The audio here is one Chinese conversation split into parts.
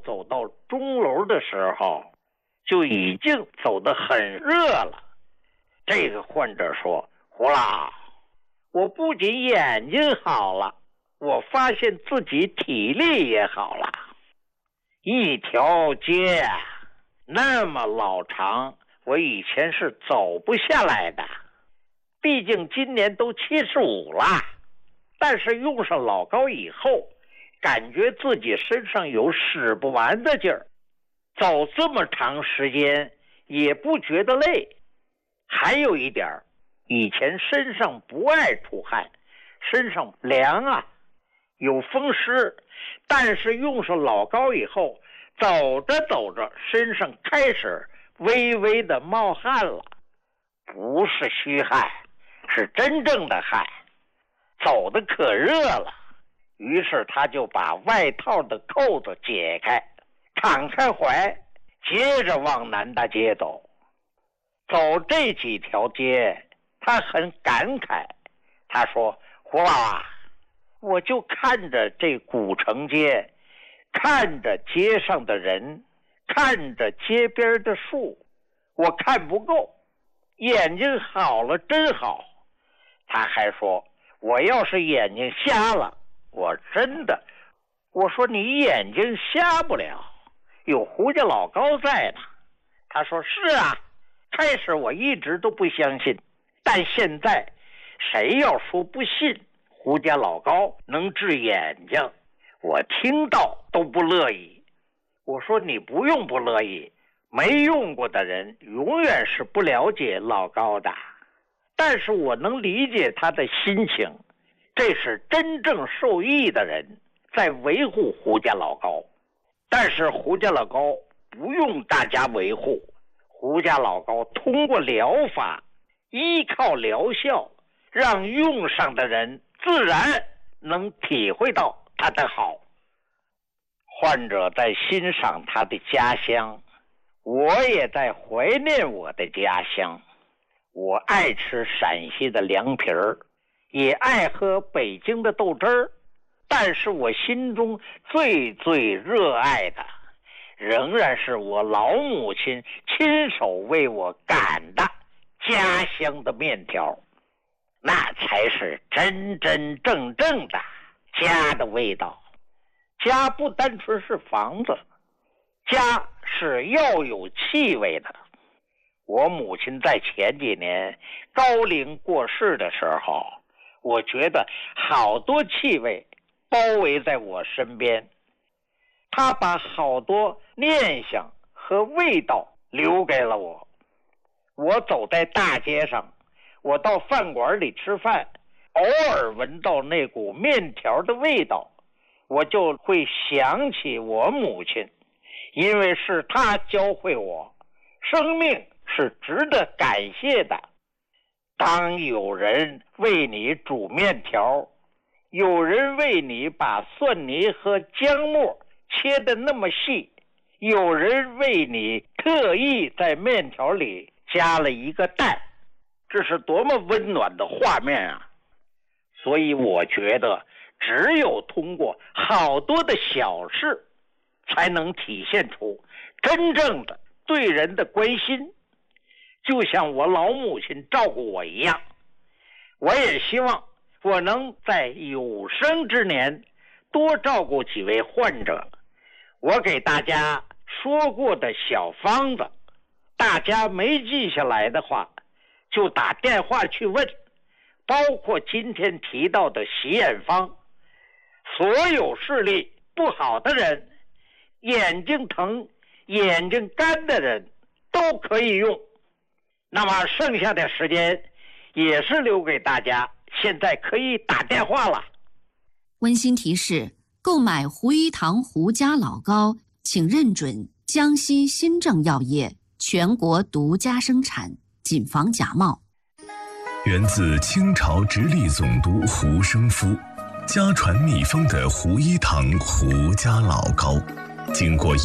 走到钟楼的时候，就已经走得很热了。这个患者说：胡老，我不仅眼睛好了，我发现自己体力也好了。一条街那么老长，我以前是走不下来的，毕竟今年都75了。但是用上老高以后，感觉自己身上有使不完的劲儿，走这么长时间也不觉得累。还有一点，以前身上不爱出汗，身上凉啊，有风湿，但是用上老高以后，走着走着身上开始微微的冒汗了，不是虚汗，是真正的汗，走得可热了。于是他就把外套的扣子解开，敞开怀，接着往南大街走。走这几条街，他很感慨，他说：胡老啊，我就看着这古城街，看着街上的人，看着街边的树，我看不够，眼睛好了真好。他还说，我要是眼睛瞎了，我真的，我说你眼睛瞎不了，有胡家老高在呢。他说是啊，开始我一直都不相信，但现在谁要说不信胡家老高能治眼睛，我听到都不乐意。我说你不用不乐意，没用过的人永远是不了解老高的，但是我能理解他的心情，这是真正受益的人在维护胡家老高。但是胡家老高不用大家维护，胡家老高通过疗法，依靠疗效，让用上的人自然能体会到他的好。患者在欣赏他的家乡，我也在怀念我的家乡。我爱吃陕西的凉皮儿，也爱喝北京的豆汁儿，但是我心中最最热爱的仍然是我老母亲亲手为我擀的家乡的面条，那才是真真正正的家的味道。家不单纯是房子，家是要有气味的。我母亲在前几年高龄过世的时候，我觉得好多气味包围在我身边，她把好多念想和味道留给了我。我走在大街上，我到饭馆里吃饭，偶尔闻到那股面条的味道，我就会想起我母亲，因为是她教会我，生命是值得感谢的。当有人为你煮面条，有人为你把蒜泥和姜末切得那么细，有人为你特意在面条里加了一个蛋，这是多么温暖的画面啊！所以我觉得只有通过好多的小事，才能体现出真正的对人的关心。就像我老母亲照顾我一样，我也希望我能在有生之年多照顾几位患者。我给大家说过的小方子，大家没记下来的话，就打电话去问，包括今天提到的洗眼方，所有视力不好的人，眼睛疼、眼睛干的人都可以用。那么剩下的时间也是留给大家，现在可以打电话了。 温馨提示：购买胡一堂胡家老高，请认准江西新政药业全国独家生产，谨防假冒。 源自清朝直隶总督胡生夫，家传秘方的胡一堂胡家老高，经过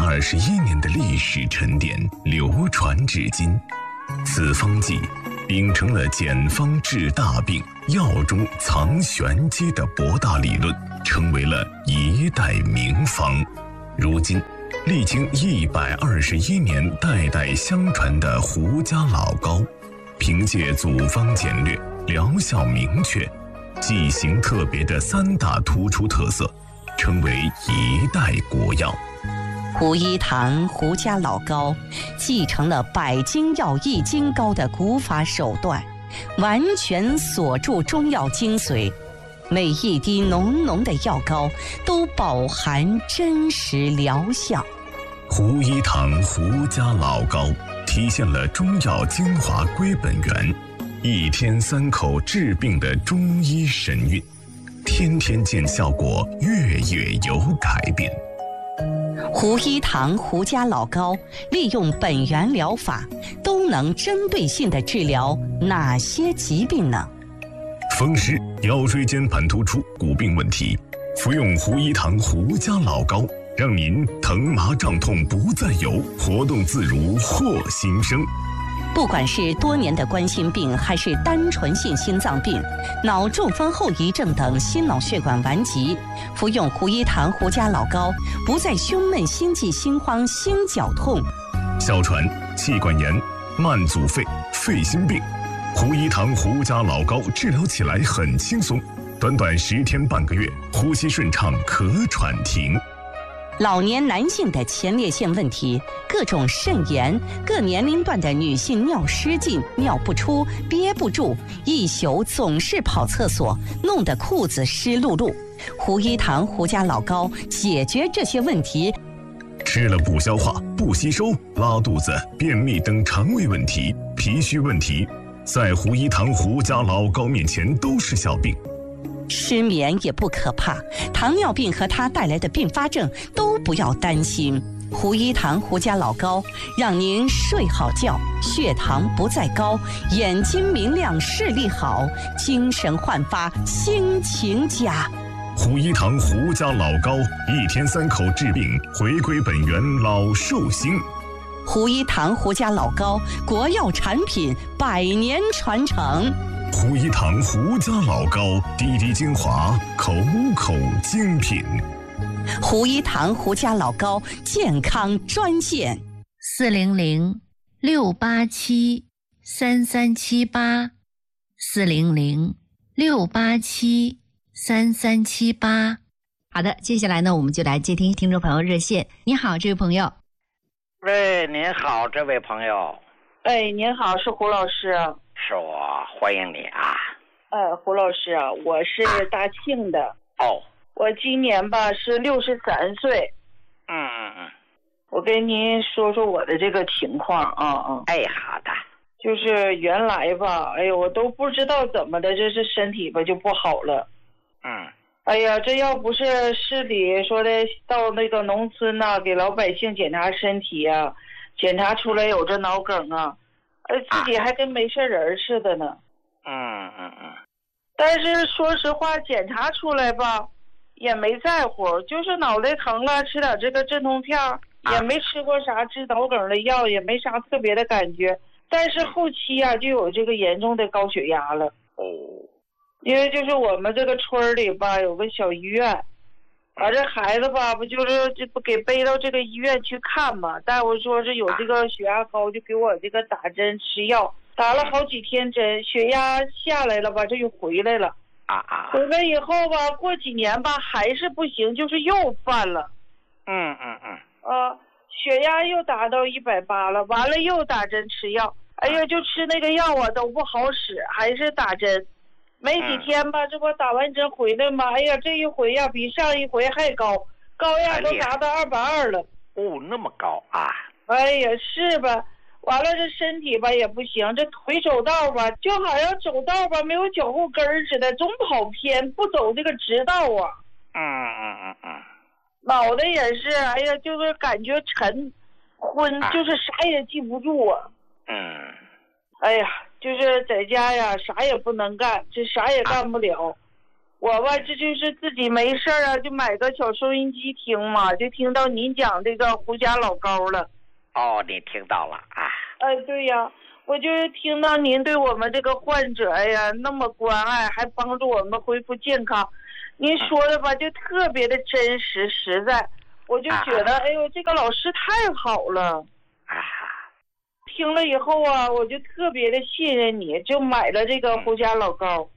121年的历史沉淀，流传至今。此方剂秉承了简方治大病、药中藏玄机的博大理论，成为了一代名方。 如今，历经121年代代相传的胡家老高，凭借组方简略、疗效明确、剂型特别的3大突出特色，成为一代国药。 胡一堂胡家老膏继承了百金药益金膏的古法手段，完全锁住中药精髓，每一滴浓浓的药膏都饱含真实疗效。 胡一堂胡家老膏体现了中药精华归本源，1天3口治病的中医神韵，天天见效果，月月有改变。 胡一堂胡家老膏利用本源疗法，都能针对性地治疗哪些疾病呢？ 风湿、腰椎间盘突出、骨病问题，服用胡一堂胡家老膏，让您疼麻胀痛不再有，活动自如获新生。 不管是多年的冠心病，还是单纯性心脏病、脑中风后遗症等心脑血管顽疾，服用胡一堂胡家老膏，不再胸闷、心悸、心慌、心绞痛。 哮喘、气管炎、慢阻肺、肺心病，胡一堂胡家老膏治疗起来很轻松，短短10天半个月，呼吸顺畅，咳喘停。 老年男性的前列腺问题，各种肾炎，各年龄段的女性尿失禁、尿不出、憋不住，一宿总是跑厕所，弄得裤子湿漉漉。胡一堂胡家老膏解决这些问题。 吃了不消化、不吸收、拉肚子、便秘等肠胃问题、脾虚问题，在胡一堂胡家老膏面前都是小病。 失眠也不可怕，糖尿病和它带来的并发症都不要担心。胡一堂胡家老膏让您睡好觉，血糖不再高，眼睛明亮，视力好，精神焕发，心情佳。 胡一堂胡家老膏1天3口治病，回归本源，老寿星。 胡一堂胡家老膏国药产品，100年传承。 胡一堂胡家老膏，滴滴精华，口口精品。 胡一堂胡家老膏健康专线 400-687-3378，400-687-3378。好的，接下来呢，我们就来接听听众朋友热线。你好，这位朋友。 喂，您好，这位朋友。 哎，您好，是胡老师。 是我，欢迎你啊。 胡老师啊，我是大庆的。 哦。 我今年吧是63岁。我跟您说说我的这个情况啊。 哎，好的。 就是原来吧，哎呦，我都不知道怎么的，这是身体吧就不好了。哎呀，这要不是市里说的到那个农村呐，给老百姓检查身体啊，检查出来有这脑梗啊，自己还跟没事人似的呢。但是说实话，检查出来吧，也没在乎，就是脑袋疼了，吃点这个镇痛片，也没吃过啥治脑梗的药，也没啥特别的感觉。但是后期啊，就有这个严重的高血压了。因为就是我们这个村里吧，有个小医院，把这孩子吧，不就是这不给背到这个医院去看嘛？大夫说是有这个血压高，就给我这个打针吃药，打了好几天针，血压下来了吧，这又回来了。回来以后吧，过几年吧，还是不行，就是又犯了。血压又达到180了，完了又打针吃药，哎呀，就吃那个药啊都不好使，还是打针。没几天吧，这不打完针回来嘛，哎呀，这一回呀比上一回还高，高压都达到220了。 那么高啊！ 哎呀，是吧？完了这身体吧也不行，这腿走道吧就好像走道吧没有脚后跟似的，总跑偏，不走这个直道啊。脑袋也是，哎呀，就是感觉沉昏，就是啥也记不住啊。哎呀，就是在家呀，啥也不能干，这啥也干不了。我吧，这就是自己没事啊，就买个小收音机听嘛，就听到您讲这个胡家老膏了。 你听到了啊？ 对呀，我就是听到您对我们这个患者呀那么关爱，还帮助我们恢复健康。您说的吧，就特别的真实实在。 我就觉得，哎呦，这个老师太好了。听了以后啊，我就特别的信任你，就买了这个胡家老膏。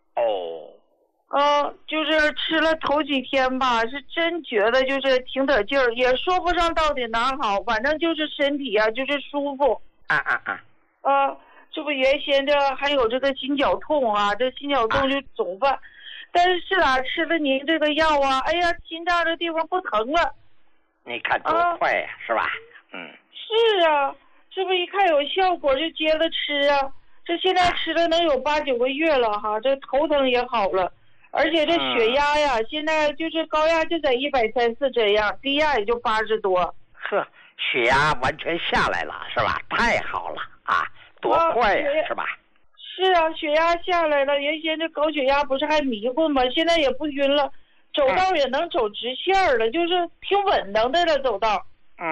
就是吃了头几天吧，是真觉得就是挺得劲儿，也说不上到底哪好，反正就是身体啊，就是舒服。这不原先这还有这个心绞痛啊，这心绞痛就总犯，但是哪吃了您这个药啊，哎呀，心脏这地方不疼了。 你看多快呀，是吧？ 是啊，这不一看有效果就接着吃啊，这现在吃了能有8、9个月了哈，这头疼也好了。而且这血压呀，现在就是高压就在130这样，低压也就80多。 血压完全下来了，是吧？太好了啊，多快呀，是吧？ 是啊，血压下来了，原先这高血压不是还迷糊吗？现在也不晕了，走道也能走直线了，就是挺稳当的了，走道。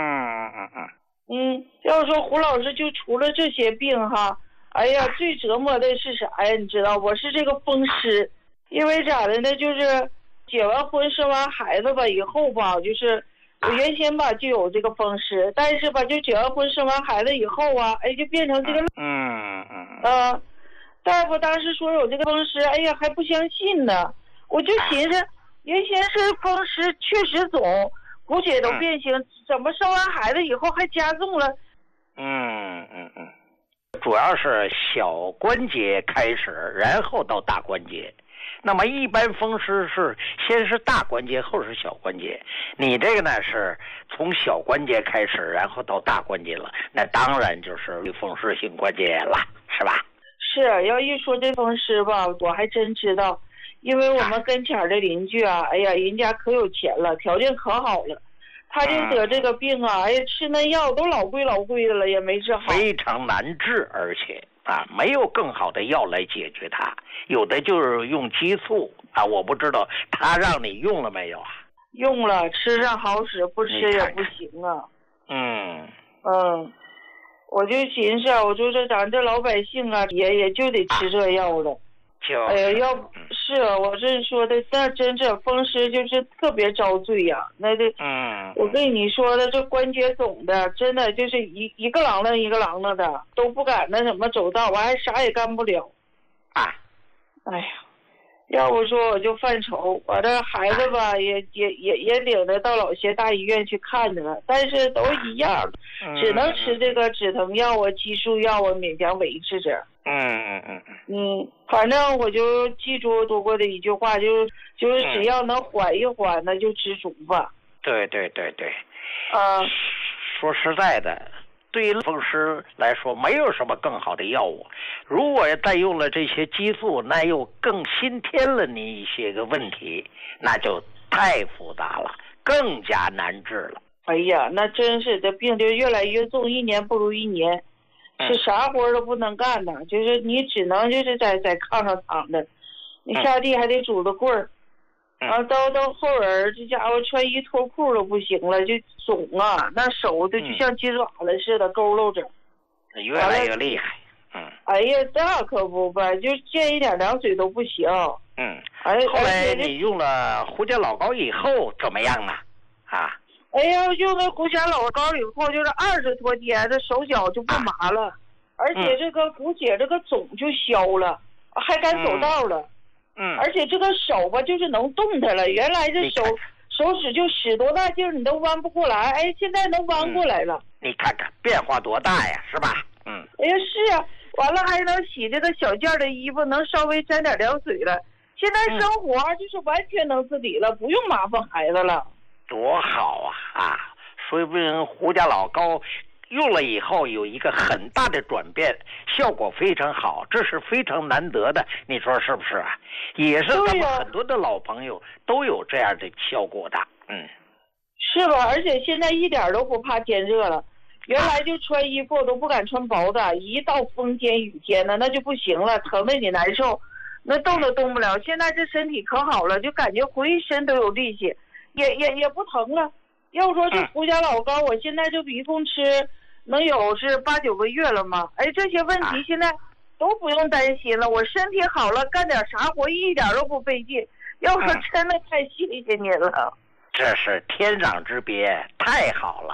要说胡老师就除了这些病哈，哎呀，最折磨的是啥呀？你知道，我是这个风湿。因为咋的呢，就是结完婚生完孩子吧以后吧，就是我原先吧就有这个风湿，但是吧就结完婚生完孩子以后啊，哎就变成这个大夫当时说有这个风湿，哎呀还不相信呢，我就寻思原先是风湿确实肿，骨血都变形，怎么生完孩子以后还加重了？ 主要是小关节开始，然后到大关节。那么一般风湿是先是大关节，后是小关节。你这个呢是从小关节开始，然后到大关节了，那当然就是风湿性关节炎了，是吧？ 是，要一说这风湿吧，我还真知道，因为我们跟前的邻居啊，哎呀，人家可有钱了，条件可好了，他就得这个病啊，哎呀，吃那药都老贵的了，也没治好， 非常难治，而且没有更好的药来解决它，有的就是用激素我不知道他让你用了没有啊？ 用了，吃上好使，不吃也不行啊。我就寻思，我就说咱这老百姓啊，也就得吃这药了。哎呀，要是我这说的，那真是风湿就是特别遭罪呀。那这，我跟你说的，这关节肿的，真的就是一个啷啷一个啷啷的，都不敢那什么走道，我还啥也干不了。哎呀，要不说我就犯愁，我这孩子吧，也领着到老协大医院去看着了，但是都一样，只能吃这个止疼药啊、激素药啊，勉强维持着。反正我就记住读过的一句话，就是只要能缓一缓，那就知足吧。 对。说实在的，对于风湿来说，没有什么更好的药物。如果再用了这些激素，那又更新添了你一些个问题，那就太复杂了，更加难治了。 哎呀，那真是这病就越来越重，一年不如一年。是啥活都不能干呢，就是你只能就是在炕上躺着，你下地还得拄着棍儿，到后儿这家伙穿衣脱裤都不行了，就肿啊，那手就像鸡爪子似的佝偻着， 越来越厉害。 哎呀，那可不吧，就见一点凉水都不行。 后来你用了胡家老膏以后怎么样呢？ 哎呀，用那胡家老膏以后，就是20多天，这手脚就不麻了，而且这个骨血这个肿就消了，还敢走道了。而且这个手吧，就是能动弹了。原来这手指就使多大劲儿，你都弯不过来，哎，现在能弯过来了。 你看看变化多大呀，是吧？ 哎呀，是啊，完了还能洗这个小件的衣服，能稍微沾点凉水了。现在生活就是完全能自理了，不用麻烦孩子了。 多好啊！说明胡家老膏用了以后有一个很大的转变，效果非常好，这是非常难得的，你说是不是啊？也是咱们很多的老朋友都有这样的效果的。 是吧？而且现在一点都不怕天热了，原来就穿衣服都不敢穿薄的，一到风天雨天呢，那就不行了，疼得你难受，那动都动不了。现在这身体可好了，就感觉浑身都有力气。也不疼了。要说这胡家老膏，我现在就一共吃能有是8、9个月了嘛。哎，这些问题现在都不用担心了。我身体好了，干点啥活一点都不费劲。要说真的太谢谢你了。 这是天壤之别，太好了。